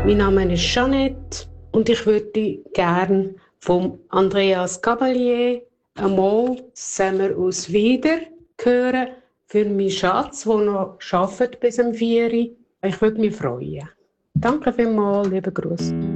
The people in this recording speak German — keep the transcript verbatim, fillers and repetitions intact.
Mein Name ist Jeanette und ich würde gerne von Andreas Cavalier einmal «Sommer aus Wieder» hören für meinen Schatz, der noch arbeitet bis um vier Uhr. Ich würde mich freuen. Danke vielmals, liebe Grüße.